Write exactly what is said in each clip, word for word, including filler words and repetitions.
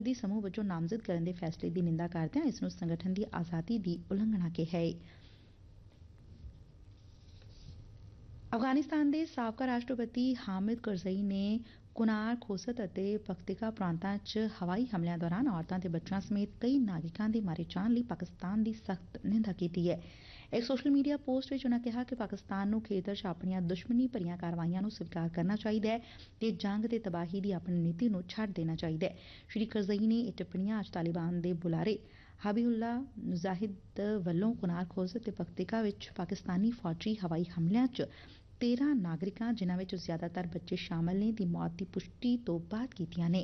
ਦੀ ਸਮੂਹ ਵਜੋਂ ਨਾਮਜ਼ਦ ਕਰਨ ਦੇ ਫੈਸਲੇ ਦੀ ਨਿੰਦਾ ਕਰਦਿਆਂ ਇਸ ਨੂੰ ਸੰਗਠਨ ਦੀ ਆਜ਼ਾਦੀ ਦੀ ਉਲੰਘਣਾ ਕਿਹਾ ਹੈ। ਅਫਗਾਨਿਸਤਾਨ ਦੇ ਸਾਬਕਾ ਰਾਸ਼ਟਰਪਤੀ ਹਾਮਿਦ ਕਰਜ਼ਈ ਨੇ ਕੁਨਾਰ, ਖੋਸਤ ਅਤੇ ਪਖਤਿਕਾ ਪ੍ਰਾਂਤਾਂ 'ਚ ਹਵਾਈ ਹਮਲਿਆਂ ਦੌਰਾਨ ਔਰਤਾਂ ਤੇ ਬੱਚਿਆਂ ਸਮੇਤ ਕਈ ਨਾਗਰਿਕਾਂ ਦੇ ਮਾਰੇ ਜਾਣ ਲਈ ਪਾਕਿਸਤਾਨ ਦੀ ਸਖਤ ਨਿੰਦਾ ਕੀਤੀ ਹੈ। ਇੱਕ ਸੋਸ਼ਲ ਮੀਡੀਆ ਪੋਸਟ ਵਿੱਚ ਉਨ੍ਹਾਂ ਕਿਹਾ ਕਿ ਪਾਕਿਸਤਾਨ ਨੂੰ ਖੇਤਰ 'ਚ ਆਪਣੀਆਂ ਦੁਸ਼ਮਣੀ ਭਰੀਆਂ ਕਾਰਵਾਈਆਂ ਨੂੰ ਸਵੀਕਾਰ ਕਰਨਾ ਚਾਹੀਦਾ ਹੈ ਤੇ ਜੰਗ ਤੇ ਤਬਾਹੀ ਦੀ ਆਪਣੀ ਨੀਤੀ ਨੂੰ ਛੱਡ ਦੇਣਾ ਚਾਹੀਦਾ ਹੈ। ਸ਼੍ਰੀ ਕਰਜ਼ਈ ਨੇ ਇਹ ਟਿੱਪਣੀਆਂ ਅੱਜ ਤਾਲਿਬਾਨ ਦੇ ਬੁਲਾਰੇ ਹਬੀਬੁੱਲਾ ਮੁਜਾਹਿਦ ਵੱਲੋਂ ਕੁਨਾਰ, ਖੋਸਤ ਤੇ ਪਖਤਿਕਾ ਵਿੱਚ ਪਾਕਿਸਤਾਨੀ ਫੌਜੀ ਹਵਾਈ ਹਮਲਿਆਂ 'ਚ ਤੇਰਾਂ ਨਾਗਰਿਕਾਂ, ਜਿਨ੍ਹਾਂ ਵਿੱਚ ਜ਼ਿਆਦਾਤਰ ਬੱਚੇ ਸ਼ਾਮਲ ਨੇ, ਦੀ ਮੌਤ ਦੀ ਪੁਸ਼ਟੀ ਤੋਂ ਬਾਅਦ ਕੀਤੀਆਂ ਨੇ।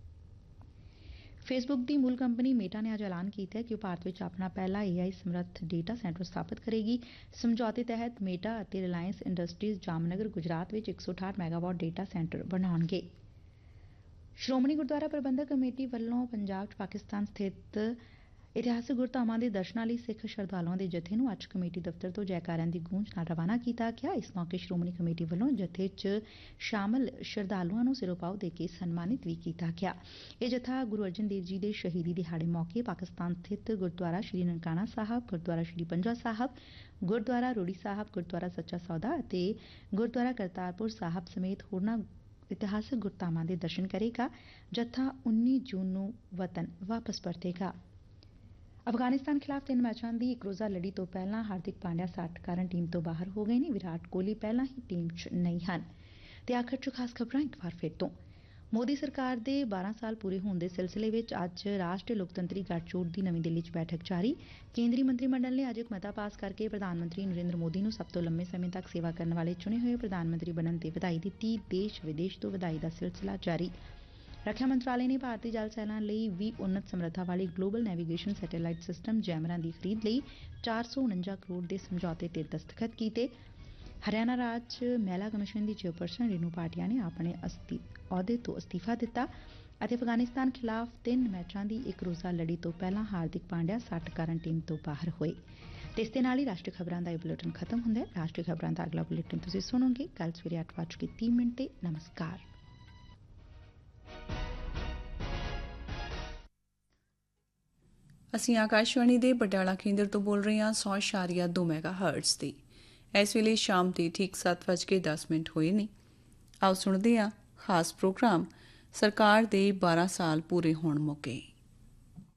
ਫੇਸਬੁੱਕ ਦੀ ਮੂਲ ਕੰਪਨੀ ਮੇਟਾ ਨੇ ਅੱਜ ਐਲਾਨ ਕੀਤਾ ਕਿ ਉਹ ਭਾਰਤ ਵਿੱਚ ਆਪਣਾ ਪਹਿਲਾ ਏ ਆਈ ਸਮਰੱਥ ਡੇਟਾ ਸੈਂਟਰ ਸਥਾਪਿਤ ਕਰੇਗੀ। ਸਮਝੌਤੇ ਤਹਿਤ ਮੇਟਾ ਅਤੇ ਰਿਲਾਇੰਸ ਇੰਡਸਟਰੀਜ਼ ਜਾਮਨਗਰ, ਗੁਜਰਾਤ ਵਿੱਚ ਇੱਕ ਸੌ ਅਠਾਹਠ ਮੈਗਾਵਾਟ ਡੇਟਾ ਸੈਂਟਰ ਬਣਾਉਣਗੇ। ਸ਼੍ਰੋਮਣੀ ਗੁਰਦੁਆਰਾ ਪ੍ਰਬੰਧਕ ਕਮੇਟੀ ਵੱਲੋਂ ਪੰਜਾਬ 'ਚ ਪਾਕਿਸਤਾਨ ਸਥਿਤ ਇਤਿਹਾਸਕ ਗੁਰਧਾਮਾਂ ਦੇ ਦਰਸ਼ਨਾਂ ਲਈ ਸਿੱਖ ਸ਼ਰਧਾਲੂਆਂ ਦੇ ਜਥੇ ਨੂੰ ਅੱਜ ਕਮੇਟੀ ਦਫ਼ਤਰ ਤੋਂ ਜੈਕਾਰਿਆਂ ਦੀ ਗੂੰਜ ਨਾਲ ਰਵਾਨਾ ਕੀਤਾ ਗਿਆ। ਇਸ ਮੌਕੇ ਸ਼੍ਰੋਮਣੀ ਕਮੇਟੀ ਵੱਲੋਂ ਜਥੇ 'ਚ ਸ਼ਾਮਲ ਸ਼ਰਧਾਲੂਆਂ ਨੂੰ ਸਿਰੋਪਾਓ ਦੇ ਕੇ ਸਨਮਾਨਿਤ ਵੀ ਕੀਤਾ ਗਿਆ। ਇਹ ਜਥਾ ਗੁਰੂ ਅਰਜਨ ਦੇਵ ਜੀ ਦੇ ਸ਼ਹੀਦੀ ਦਿਹਾੜੇ ਮੌਕੇ ਪਾਕਿਸਤਾਨ ਸਥਿਤ ਗੁਰਦੁਆਰਾ ਸ਼੍ਰੀ ਨਨਕਾਣਾ ਸਾਹਿਬ, ਗੁਰਦੁਆਰਾ ਸ਼੍ਰੀ ਪੰਜਾ ਸਾਹਿਬ, ਗੁਰਦੁਆਰਾ ਰੋੜੀ ਸਾਹਿਬ, ਗੁਰਦੁਆਰਾ ਸੱਚਾ ਸੌਦਾ ਅਤੇ ਗੁਰਦੁਆਰਾ ਕਰਤਾਰਪੁਰ ਸਾਹਿਬ ਸਮੇਤ ਹੋਰਨਾਂ ਇਤਿਹਾਸਕ ਗੁਰਧਾਮਾਂ ਦੇ ਦਰਸ਼ਨ ਕਰੇਗਾ। ਜਥਾ ਉੱਨੀ ਜੂਨ ਨੂੰ ਵਤਨ ਵਾਪਸ ਪਰਤੇਗਾ। ਅਫਗਾਨਿਸਤਾਨ ਖਿਲਾਫ ਤਿੰਨ ਮੈਚਾਂ ਦੀ ਇੱਕ ਰੋਜ਼ਾ ਲੜੀ ਤੋਂ ਪਹਿਲਾਂ ਹਾਰਦਿਕ ਪਾਂਡਿਆ ਸੱਟ ਕਾਰਨ ਟੀਮ ਤੋਂ ਬਾਹਰ ਹੋ ਗਏ ਨੇ। ਵਿਰਾਟ ਕੋਹਲੀ ਪਹਿਲਾਂ ਹੀ ਟੀਮ 'ਚ ਨਹੀਂ ਹਨ। ਤੇ ਆਖਰ 'ਚ ਖਾਸ ਖਬਰਾਂ ਇੱਕ ਵਾਰ ਫਿਰ ਤੋਂ। ਮੋਦੀ ਸਰਕਾਰ ਦੇ ਬਾਰਾਂ ਸਾਲ ਪੂਰੇ ਹੋਣ ਦੇ ਸਿਲਸਿਲੇ ਵਿੱਚ ਅੱਜ ਰਾਸ਼ਟਰੀ ਲੋਕਤੰਤਰੀ ਗੱਠਜੋੜ ਦੀ ਨਵੀਂ ਦਿੱਲੀ 'ਚ ਬੈਠਕ ਜਾਰੀ। ਕੇਂਦਰੀ ਮੰਤਰੀ ਮੰਡਲ ਨੇ ਅੱਜ ਇੱਕ ਮਤਾ ਪਾਸ ਕਰਕੇ ਪ੍ਰਧਾਨ ਮੰਤਰੀ ਨਰਿੰਦਰ ਮੋਦੀ ਨੂੰ ਸਭ ਤੋਂ ਲੰਮੇ ਸਮੇਂ ਤੱਕ ਸੇਵਾ ਕਰਨ ਵਾਲੇ ਚੁਣੇ ਹੋਏ ਪ੍ਰਧਾਨ ਮੰਤਰੀ ਬਣਨ ਤੇ ਵਧਾਈ ਦਿੱਤੀ। ਦੇਸ਼ ਵਿਦੇਸ਼ ਤੋਂ ਵਧਾਈ ਦਾ ਸਿਲਸਿਲਾ ਜਾਰੀ। ਰੱਖਿਆ ਮੰਤਰਾਲੇ ਨੇ ਭਾਰਤੀ ਜਲ ਸੈਨਾ ਲਈ ਵੀਹ ਉੱਨਤ ਸਮਰੱਥਾ ਵਾਲੀ ਗਲੋਬਲ ਨੈਵੀਗੇਸ਼ਨ ਸੈਟੇਲਾਈਟ ਸਿਸਟਮ ਜੈਮਰਾਂ ਦੀ ਖਰੀਦ ਲਈ ਚਾਰ ਸੌ ਉਨੰਜਾ ਕਰੋੜ ਦੇ ਸਮਝੌਤੇ ਤੇ ਦਸਤਖਤ ਕੀਤੇ। ਹਰਿਆਣਾ ਰਾਜ ਮਹਿਲਾ ਕਮਿਸ਼ਨ ਦੀ ਚੇਅਰਪਰਸਨ ਰੇਨੂ ਭਾਟੀਆ ਨੇ ਆਪਣੇ ਅਹੁਦੇ ਤੋਂ ਅਸਤੀਫਾ ਦਿੱਤਾ ਅਤੇ ਅਫਗਾਨਿਸਤਾਨ ਖਿਲਾਫ ਤਿੰਨ ਮੈਚਾਂ ਦੀ ਇੱਕ ਰੋਜ਼ਾ ਲੜੀ ਤੋਂ ਪਹਿਲਾਂ ਹਾਰਦਿਕ ਪਾਂਡਿਆ ਸੱਟ ਕਾਰਨ ਟੀਮ ਤੋਂ ਬਾਹਰ ਹੋਏ। ਤੇ ਇਸ ਦੇ ਨਾਲ ਹੀ ਰਾਸ਼ਟਰੀ ਖਬਰਾਂ ਦਾ ਇਹ ਬੁਲੇਟਿਨ ਖਤਮ ਹੁੰਦਾ ਹੈ। ਰਾਸ਼ਟਰੀ ਖਬਰਾਂ ਦਾ ਅਗਲਾ ਬੁਲੇਟਿਨ ਤੁਸੀਂ ਸੁਣੋਗੇ ਕੱਲ ਸਵੇਰੇ ਅੱਠ ਵੱਜ ਕੇ ਤੀਹ ਮਿੰਟ ਤੇ। ਨਮਸਕਾਰ। ਅਸੀਂ ਆਕਾਸ਼ਵਾਣੀ ਦੇ ਪਟਿਆਲਾ ਕੇਂਦਰ ਤੋਂ ਬੋਲ ਰਹੇ ਹਾਂ ਸੌ ਇਸ਼ਾਰੀਆ ਦੋ ਮੈਗਾ ਹਰਟਜ਼ ਤੇ। ਇਸ ਵੇਲੇ ਸ਼ਾਮ ਦੇ ਠੀਕ ਸੱਤ ਵੱਜ ਕੇ ਦਸ ਮਿੰਟ ਹੋਏ ਨੇ। ਆਓ ਸੁਣਦੇ ਹਾਂ ਖਾਸ ਪ੍ਰੋਗਰਾਮ ਸਰਕਾਰ ਦੇ ਬਾਰਾਂ ਸਾਲ ਪੂਰੇ ਹੋਣ ਮੌਕੇ।